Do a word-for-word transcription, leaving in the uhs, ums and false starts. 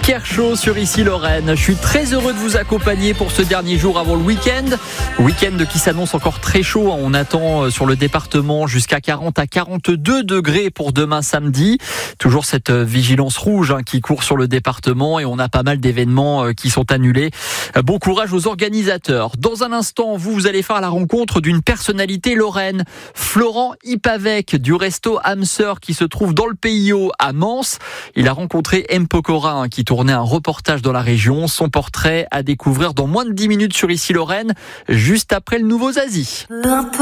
Kershaw sur Ici Lorraine. Je suis très heureux de vous accompagner pour ce dernier jour avant le week-end. Week-end qui s'annonce encore très chaud. On attend sur le département jusqu'à quarante à quarante-deux degrés pour demain samedi. Toujours cette vigilance rouge qui court sur le département et on a pas mal d'événements qui sont annulés. Bon courage aux organisateurs. Dans un instant, vous, vous allez faire la rencontre d'une personnalité lorraine. Florent Ipavec du resto Hamster qui se trouve dans le P I O à Mans. Il a rencontré M. Pokora qui tournait un reportage dans la région. Son portrait à découvrir dans moins de dix minutes sur Ici Lorraine, juste après le nouveau Zazie.